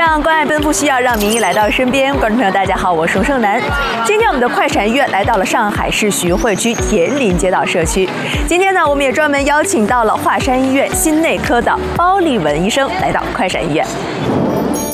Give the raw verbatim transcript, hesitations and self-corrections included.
让关爱奔赴需要让名医来到身边。观众朋友，大家好，我是盛楠。今天我们的快闪医院来到了上海市徐汇区田林街道社区。今天呢，我们也专门邀请到了华山医院心内科的包丽文医生来到快闪医院。